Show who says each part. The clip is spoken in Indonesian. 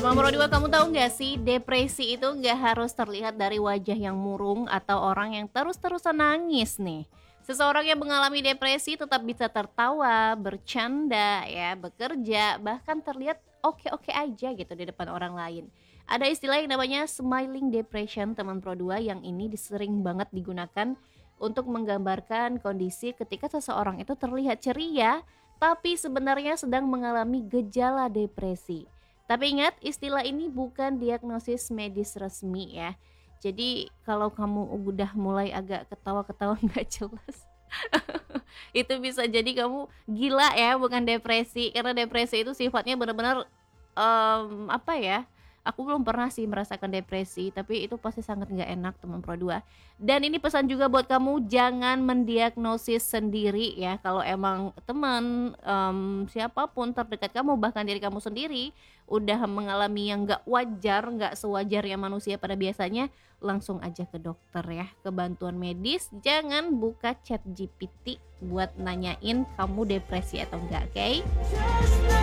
Speaker 1: Nomor 2, kamu tahu nggak sih, depresi itu nggak harus terlihat dari wajah yang murung atau orang yang terus-terusan nangis nih. Seseorang yang mengalami depresi tetap bisa tertawa, bercanda, ya, bekerja, bahkan terlihat oke-oke aja gitu di depan orang lain. Ada istilah yang namanya smiling depression, teman Pro 2, yang ini sering banget digunakan untuk menggambarkan kondisi ketika seseorang itu terlihat ceria, tapi sebenarnya sedang mengalami gejala depresi. Tapi ingat, istilah ini bukan diagnosis medis resmi ya. Jadi kalau kamu udah mulai agak ketawa-ketawa nggak jelas, itu bisa jadi kamu gila ya, bukan depresi. Karena depresi itu sifatnya benar-benar, apa ya, aku belum pernah sih merasakan depresi, tapi itu pasti sangat nggak enak teman Pro 2. Dan ini pesan juga buat kamu, jangan mendiagnosis sendiri ya. Kalau emang teman, siapa terdekat kamu, bahkan diri kamu sendiri, udah mengalami yang nggak wajar, nggak sewajarnya manusia pada biasanya, langsung aja ke dokter ya, ke bantuan medis. Jangan buka chat GPT buat nanyain kamu depresi atau enggak, oke?